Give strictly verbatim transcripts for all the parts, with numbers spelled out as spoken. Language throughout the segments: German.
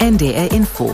N D R Info.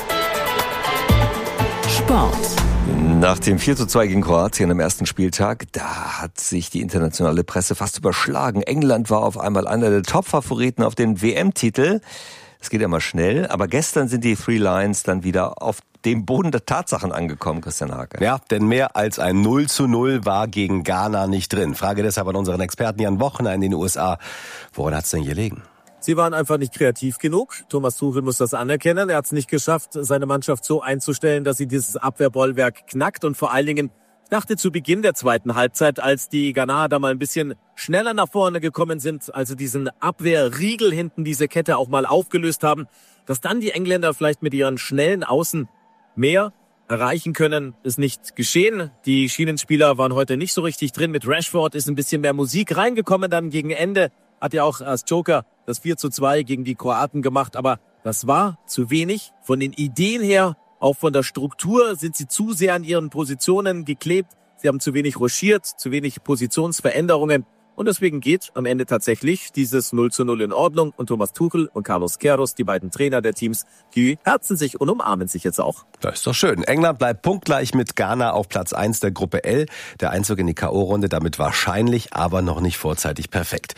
Sport. Nach dem vier zu zwei gegen Kroatien am ersten Spieltag, da hat sich die internationale Presse fast überschlagen. England war auf einmal einer der Top-Favoriten auf den W M-Titel. Es geht immer schnell, aber gestern sind die Three Lions dann wieder auf dem Boden der Tatsachen angekommen, Christian Hake. Ja, denn mehr als ein null zu null war gegen Ghana nicht drin. Frage deshalb an unseren Experten Jan Wochner in den U S A. Woran hat's denn gelegen? Sie waren einfach nicht kreativ genug. Thomas Tuchel muss das anerkennen. Er hat es nicht geschafft, seine Mannschaft so einzustellen, dass sie dieses Abwehrbollwerk knackt. Und vor allen Dingen, ich dachte zu Beginn der zweiten Halbzeit, als die Ghanaer da mal ein bisschen schneller nach vorne gekommen sind, also diesen Abwehrriegel hinten, diese Kette auch mal aufgelöst haben, dass dann die Engländer vielleicht mit ihren schnellen Außen mehr erreichen können, ist nicht geschehen. Die Schienenspieler waren heute nicht so richtig drin. Mit Rashford ist ein bisschen mehr Musik reingekommen dann gegen Ende. Hat ja auch als Joker das vier zu zwei gegen die Kroaten gemacht, aber das war zu wenig. Von den Ideen her, auch von der Struktur, sind sie zu sehr an ihren Positionen geklebt. Sie haben zu wenig rochiert, zu wenig Positionsveränderungen. Und deswegen geht am Ende tatsächlich dieses null zu null in Ordnung. Und Thomas Tuchel und Carlos Queiroz, die beiden Trainer der Teams, die herzen sich und umarmen sich jetzt auch. Das ist doch schön. England bleibt punktgleich mit Ghana auf Platz eins der Gruppe L. Der Einzug in die K O-Runde damit wahrscheinlich, aber noch nicht vorzeitig perfekt.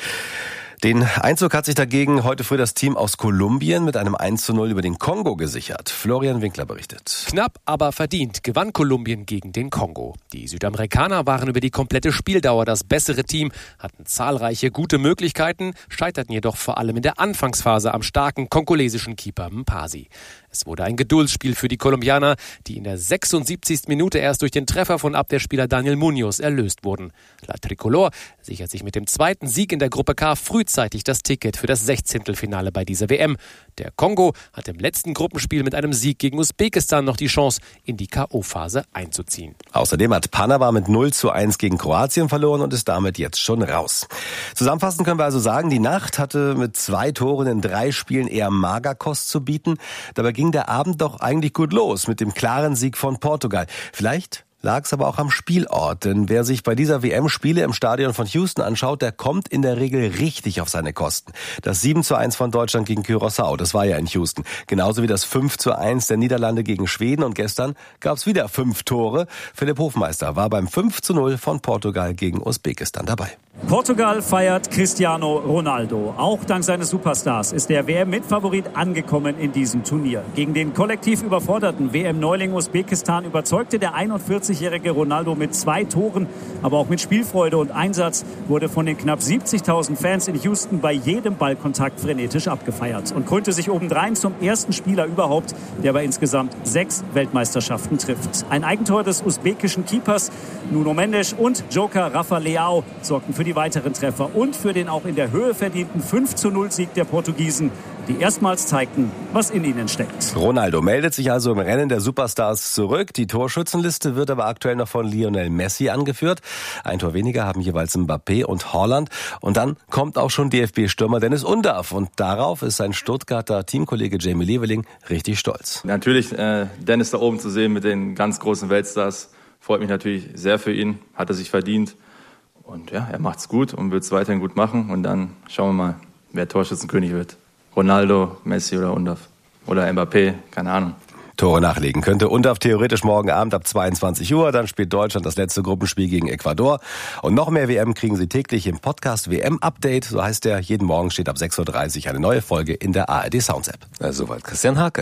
Den Einzug hat sich dagegen heute früh das Team aus Kolumbien mit einem eins zu null über den Kongo gesichert. Florian Winkler berichtet. Knapp, aber verdient gewann Kolumbien gegen den Kongo. Die Südamerikaner waren über die komplette Spieldauer das bessere Team, hatten zahlreiche gute Möglichkeiten, scheiterten jedoch vor allem in der Anfangsphase am starken kongolesischen Keeper Mpasi. Es wurde ein Geduldsspiel für die Kolumbianer, die in der sechsundsiebzigsten Minute erst durch den Treffer von Abwehrspieler Daniel Munoz erlöst wurden. La Tricolor sichert sich mit dem zweiten Sieg in der Gruppe K frühzeitig das Ticket für das Sechzehntelfinale bei dieser W M. Der Kongo hat im letzten Gruppenspiel mit einem Sieg gegen Usbekistan noch die Chance, in die K O-Phase einzuziehen. Außerdem hat Panama mit null zu eins gegen Kroatien verloren und ist damit jetzt schon raus. Zusammenfassend können wir also sagen, die Nacht hatte mit zwei Toren in drei Spielen eher Magerkost zu bieten. Dabei ging der Abend doch eigentlich gut los mit dem klaren Sieg von Portugal. Vielleicht lag es aber auch am Spielort, denn wer sich bei dieser W M Spiele im Stadion von Houston anschaut, der kommt in der Regel richtig auf seine Kosten. Das sieben zu eins von Deutschland gegen Curaçao, das war ja in Houston. Genauso wie das fünf zu eins der Niederlande gegen Schweden und gestern gab es wieder fünf Tore. Philipp Hofmeister war beim fünf zu null von Portugal gegen Usbekistan dabei. Portugal feiert Cristiano Ronaldo. Auch dank seines Superstars ist der W M-Mitfavorit angekommen in diesem Turnier. Gegen den kollektiv überforderten W M-Neuling Usbekistan überzeugte der einundvierzigjährige Ronaldo mit zwei Toren, aber auch mit Spielfreude und Einsatz, wurde von den knapp siebzigtausend Fans in Houston bei jedem Ballkontakt frenetisch abgefeiert und krönte sich obendrein zum ersten Spieler überhaupt, der bei insgesamt sechs Weltmeisterschaften trifft. Ein Eigentor des usbekischen Keepers Nuno Mendes und Joker Rafa Leao sorgten für die weiteren Treffer und für den auch in der Höhe verdienten fünf zu null Sieg der Portugiesen, die erstmals zeigten, was in ihnen steckt. Ronaldo meldet sich also im Rennen der Superstars zurück. Die Torschützenliste wird aber aktuell noch von Lionel Messi angeführt. Ein Tor weniger haben jeweils Mbappé und Haaland. Und dann kommt auch schon D F B-Stürmer Dennis Undaff. Und darauf ist sein Stuttgarter Teamkollege Jamie Leveling richtig stolz. Natürlich, äh, Dennis da oben zu sehen mit den ganz großen Weltstars, freut mich natürlich sehr für ihn. Hat er sich verdient. Und ja, er macht's gut und wird es weiterhin gut machen. Und dann schauen wir mal, wer Torschützenkönig wird. Ronaldo, Messi oder Undaff. Oder Mbappé, keine Ahnung. Tore nachlegen könnte Undaff theoretisch morgen Abend ab zweiundzwanzig Uhr. Dann spielt Deutschland das letzte Gruppenspiel gegen Ecuador. Und noch mehr W M kriegen Sie täglich im Podcast W M-Update. So heißt der. Jeden Morgen steht ab sechs Uhr dreißig eine neue Folge in der A R D Sounds App. Also soweit Christian Hake.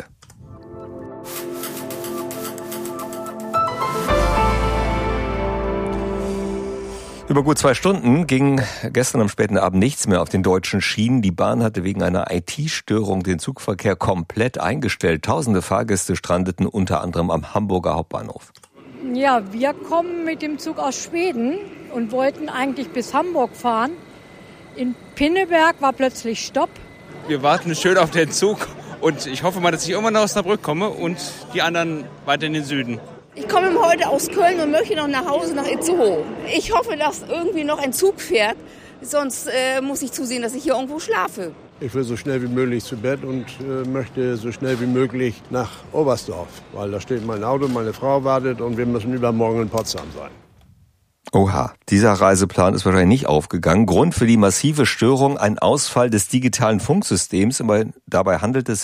Über gut zwei Stunden ging gestern am späten Abend nichts mehr auf den deutschen Schienen. Die Bahn hatte wegen einer I T-Störung den Zugverkehr komplett eingestellt. Tausende Fahrgäste strandeten unter anderem am Hamburger Hauptbahnhof. Ja, wir kommen mit dem Zug aus Schweden und wollten eigentlich bis Hamburg fahren. In Pinneberg war plötzlich Stopp. Wir warten schön auf den Zug und ich hoffe mal, dass ich irgendwann nach Osnabrück komme und die anderen weiter in den Süden. Ich komme heute aus Köln und möchte noch nach Hause, nach Itzehoe. Ich hoffe, dass irgendwie noch ein Zug fährt, sonst äh, muss ich zusehen, dass ich hier irgendwo schlafe. Ich will so schnell wie möglich zu Bett und äh, möchte so schnell wie möglich nach Oberstdorf, weil da steht mein Auto, meine Frau wartet und wir müssen übermorgen in Potsdam sein. Oha, dieser Reiseplan ist wahrscheinlich nicht aufgegangen. Grund für die massive Störung ein Ausfall des digitalen Funksystems, aber dabei handelt es sich